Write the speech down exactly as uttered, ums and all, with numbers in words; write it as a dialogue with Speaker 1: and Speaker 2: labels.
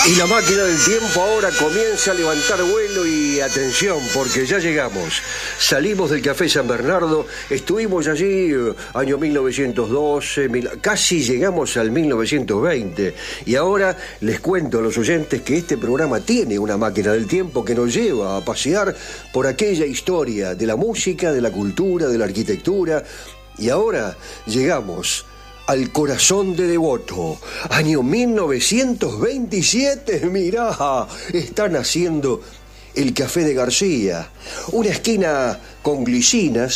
Speaker 1: Y la máquina del tiempo ahora comienza a levantar vuelo y atención, porque ya llegamos. Salimos del Café San Bernardo, estuvimos allí eh, año mil novecientos doce, mil, casi llegamos al mil novecientos veinte. Y ahora les cuento a los oyentes que este programa tiene una máquina del tiempo que nos lleva a pasear por aquella historia de la música, de la cultura, de la arquitectura. Y ahora llegamos al corazón de Devoto, año mil novecientos veintisiete. Mirá, están haciendo el Café de García, una esquina con glicinas